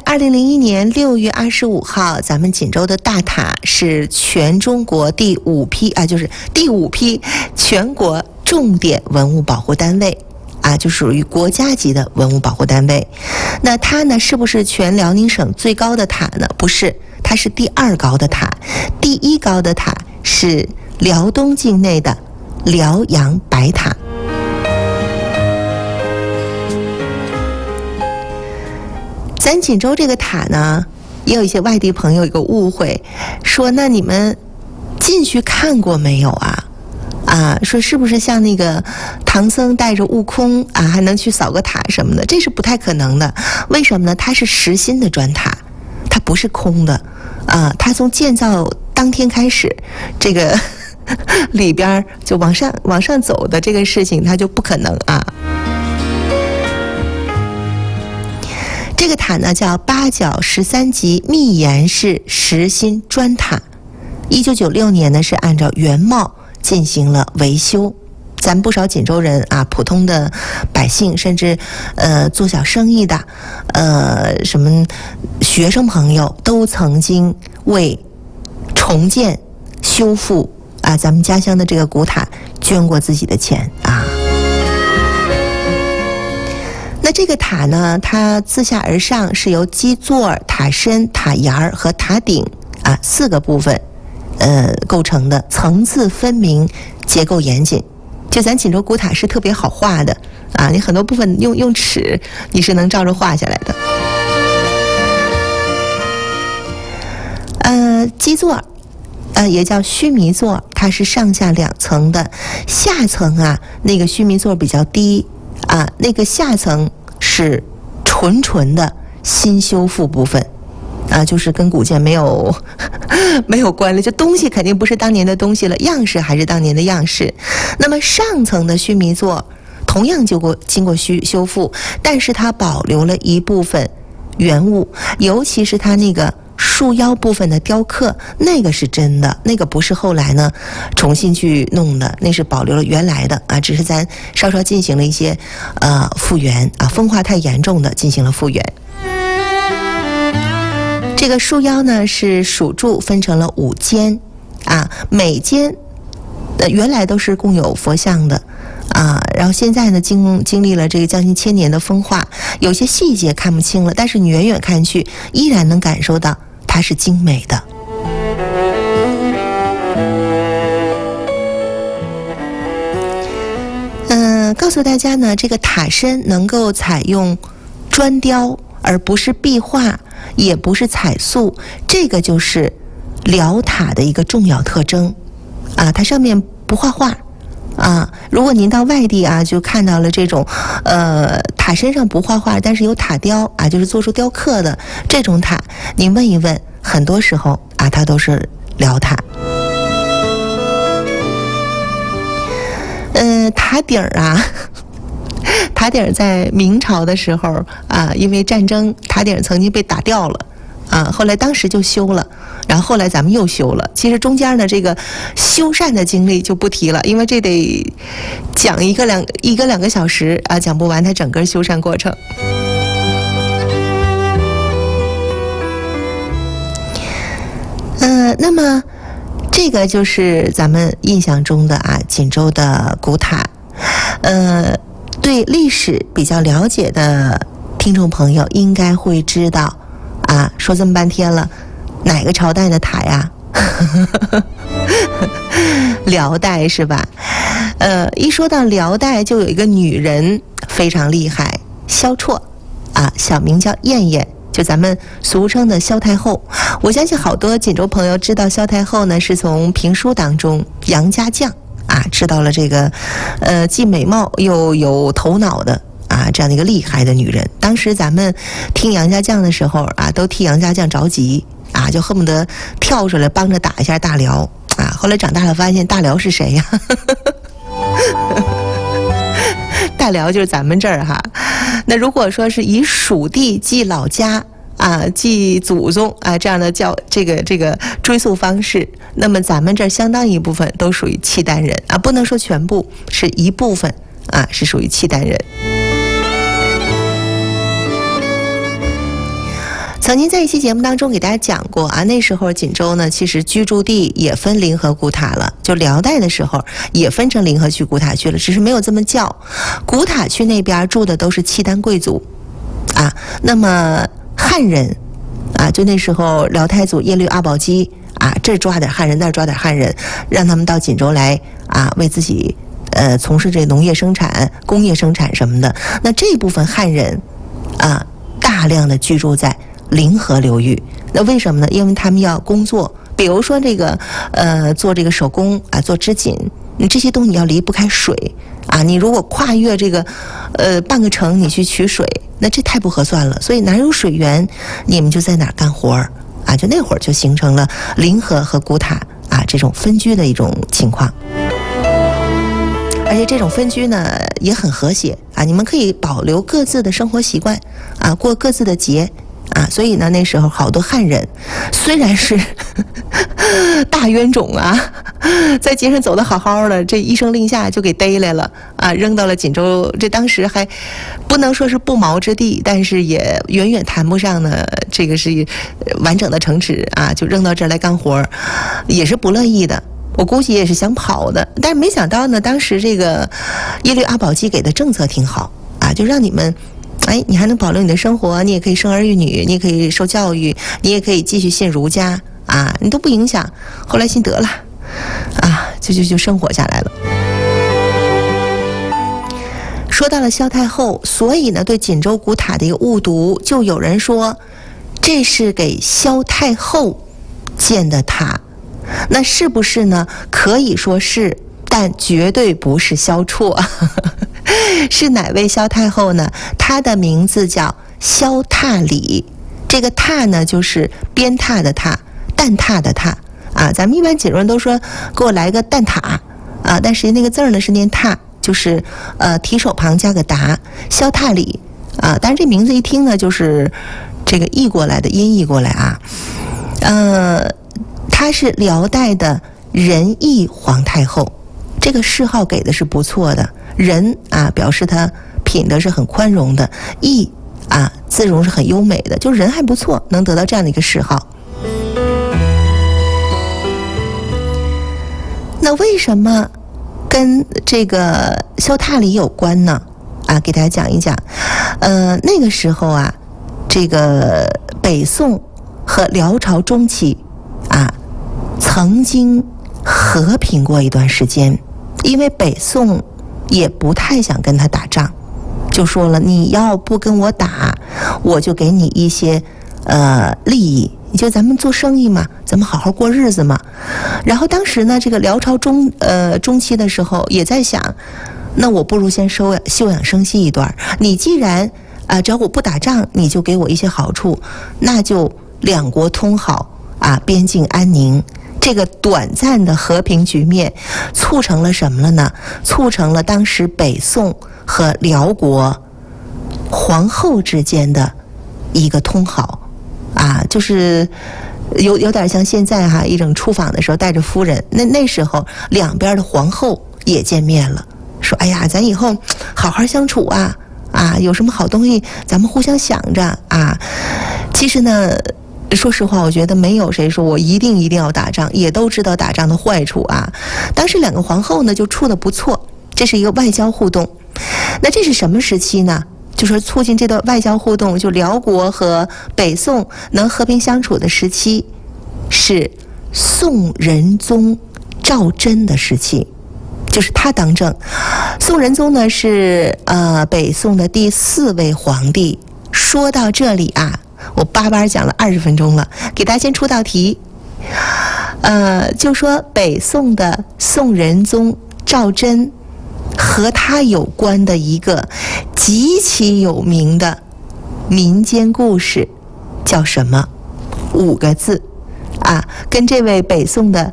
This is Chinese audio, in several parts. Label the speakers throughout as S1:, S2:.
S1: 2001年6月25号，咱们锦州的大塔是全中国第5批就是第5批全国重点文物保护单位就属于国家级的文物保护单位。那它呢，是不是全辽宁省最高的塔呢？不是，它是第2高的塔。第1高的塔是辽东境内的辽阳白塔。咱锦州这个塔呢，也有一些外地朋友有个误会，说那你们进去看过没有说是不是像那个唐僧带着悟空还能去扫个塔什么的？这是不太可能的。为什么呢？它是实心的砖塔，它不是空的它从建造当天开始，这个里边就往上走的这个事情，它就不可能这个塔呢叫八角13级密檐式实心砖塔，1996年呢是按照原貌进行了维修。咱不少锦州人普通的百姓，甚至做小生意的什么学生朋友，都曾经为重建修复咱们家乡的这个古塔捐过自己的钱那这个塔呢，它自下而上是由基座、塔身、塔檐和塔顶4个部分构成的，层次分明，结构严谨。就咱锦州古塔是特别好画的你很多部分用尺你是能照着画下来的。基座也叫须弥座，它是上下2层的，下层那个须弥座比较低那个下层是纯的新修复部分就是跟古建没有关联，就东西肯定不是当年的东西了，样式还是当年的样式。那么上层的须弥座同样经过修复，但是它保留了一部分原物，尤其是它那个束腰部分的雕刻，那个是真的，那个不是后来呢重新去弄的，那是保留了原来的只是咱稍稍进行了一些复原风化太严重的进行了复原。这个束腰呢是属柱分成了5间每间原来都是供有佛像的然后现在呢经历了这个将近1000年的风化，有些细节看不清了，但是你远远看去依然能感受到它是精美的。告诉大家呢，这个塔身能够采用砖雕而不是壁画，也不是彩塑，这个就是辽塔的一个重要特征它上面不画画如果您到外地就看到了这种塔身上不画画，但是有塔雕就是做出雕刻的这种塔，您问一问，很多时候它都是辽塔。塔顶塔顶在明朝的时候因为战争，塔顶曾经被打掉了后来当时就修了，然后后来咱们又修了。其实中间呢这个修缮的经历就不提了，因为这得讲一个两个小时讲不完它整个修缮过程。那么这个就是咱们印象中的锦州的古塔。对历史比较了解的听众朋友应该会知道说这么半天了，哪个朝代的塔呀？辽代是吧？一说到辽代，就有一个女人非常厉害，萧绰小名叫燕燕，就咱们俗称的萧太后。我相信好多锦州朋友知道萧太后呢，是从评书当中杨家将知道了这个既美貌又有头脑的这样的一个厉害的女人。当时咱们听杨家将的时候都替杨家将着急就恨不得跳出来帮着打一下大辽后来长大了发现大辽是谁呀？大辽就是咱们这儿那如果说是以属地记老家记祖宗这样的叫这个追溯方式，那么咱们这儿相当一部分都属于契丹人不能说全部，是一部分是属于契丹人。 曾经在一期节目当中给大家讲过啊，那时候锦州呢，其实居住地也分临河古塔了，就辽代的时候也分成临河区、古塔区了，只是没有这么叫。古塔区那边住的都是契丹贵族啊，那么汉人啊，就那时候辽太祖耶律阿保机啊，这儿抓点汉人，那儿抓点汉人，让他们到锦州来啊，为自己从事这农业生产、工业生产什么的。那这部分汉人啊，大量的居住在临河流域。那为什么呢？因为他们要工作，比如说这个做这个手工啊，做织锦，你这些东西你要离不开水啊。你如果跨越这个半个城你去取水，那这太不合算了。所以哪有水源，你们就在哪儿干活儿啊。就那会儿就形成了临河和古塔啊这种分居的一种情况。而且这种分居呢也很和谐啊，你们可以保留各自的生活习惯啊，过各自的节啊。所以呢，那时候好多汉人虽然是大冤种啊，在街上走得好好的，这一声令下就给逮来了啊，扔到了锦州。这当时还不能说是不毛之地，但是也远远谈不上呢这个是完整的城池啊，就扔到这儿来干活，也是不乐意的。我估计也是想跑的，但是没想到呢，当时这个耶律阿保机给的政策挺好啊，就让你们，哎，你还能保留你的生活，你也可以生儿育女，你也可以受教育，你也可以继续信儒家啊，你都不影响。后来信得了啊，就生活下来了。说到了萧太后，所以呢，对锦州古塔的一个误读，就有人说这是给萧太后建的塔。那是不是呢？可以说是，但绝对不是萧绰。是哪位萧太后呢？她的名字叫萧踏里。这个踏呢，就是鞭挞的踏，蛋挞的挞啊。咱们一般锦州人都说给我来个蛋挞啊，但实际那个字儿呢是念踏，就是提手旁加个达，萧踏里啊。但是这名字一听呢，就是这个译过来的，音译过来啊。她是辽代的仁义皇太后，这个谥号给的是不错的。仁啊，表示她品德是很宽容的；义啊，姿容是很优美的，就人还不错，能得到这样的一个谥号。那为什么跟这个萧踏里有关呢？啊，给大家讲一讲。那个时候啊，这个北宋和辽朝中期啊，曾经和平过一段时间，因为北宋也不太想跟他打仗，就说了你要不跟我打，我就给你一些利益，就咱们做生意嘛，咱们好好过日子嘛。然后当时呢，这个辽朝中期的时候也在想，那我不如先休养生息一段，你既然只要我不打仗，你就给我一些好处，那就两国通好啊，边境安宁。这个短暂的和平局面促成了什么了呢？促成了当时北宋和辽国皇后之间的一个通好啊，就是有点像现在哈，一整出访的时候带着夫人，那时候两边的皇后也见面了，说哎呀，咱以后好好相处啊，有什么好东西咱们互相想着啊。其实呢，说实话，我觉得没有谁说我一定要打仗，也都知道打仗的坏处啊。当时两个皇后呢就处得不错，这是一个外交互动。那这是什么时期呢？就是促进这段外交互动，就辽国和北宋能和平相处的时期，是宋仁宗赵祯的时期，就是他当政。宋仁宗呢是北宋的第4位皇帝。说到这里啊，我巴巴讲了20分钟了，给大家先出道题。就说北宋的宋仁宗赵祯和他有关的一个极其有名的民间故事叫什么？5个字啊，跟这位北宋的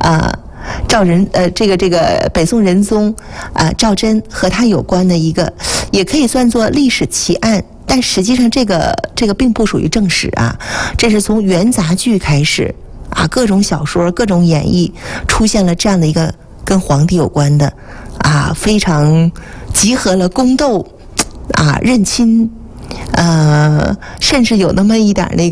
S1: 这个北宋仁宗赵祯和他有关的一个，也可以算作历史奇案，但实际上这个并不属于正史啊，这是从元杂剧开始啊，各种小说、各种演绎出现了这样的一个跟皇帝有关的非常集合了宫斗认亲甚至有那么一点那